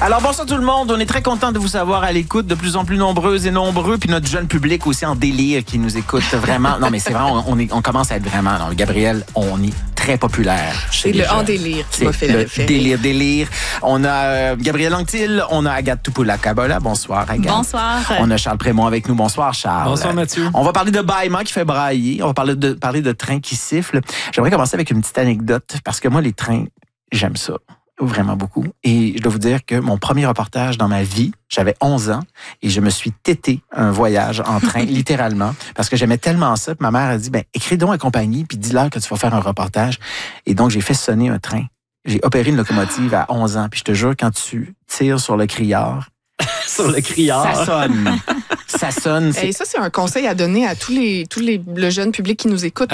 Alors, bonsoir tout le monde. On est très content de vous savoir à l'écoute, de plus en plus nombreuses et nombreux. Puis notre jeune public aussi en délire qui nous écoute vraiment. Non, mais c'est vrai, on commence à être vraiment... Non, Gabriel, on est très populaire. C'est le en délire qui m'a fait la référence. Délire. On a Gabriel Anctil, on a Agathe Tupoula-Kabola. Bonsoir, Agathe. Bonsoir. On a Charles Prémont avec nous. Bonsoir, Charles. Bonsoir, Mathieu. On va parler de bâillement qui fait brailler. On va parler de trains qui sifflent. J'aimerais commencer avec une petite anecdote parce que moi, les trains, j'aime ça. Vraiment beaucoup. Et je dois vous dire que mon premier reportage dans ma vie, j'avais 11 ans et je me suis tété un voyage en train, littéralement, parce que j'aimais tellement ça. Puis ma mère a dit, écris donc à compagnie puis dis-leur que tu vas faire un reportage. Et donc, j'ai fait sonner un train. J'ai opéré une locomotive à 11 ans. Puis je te jure, quand tu tires sur le criard, sur le criard. Ça sonne. Ça sonne. Et ça, c'est un conseil à donner à tous le jeune public qui nous écoute.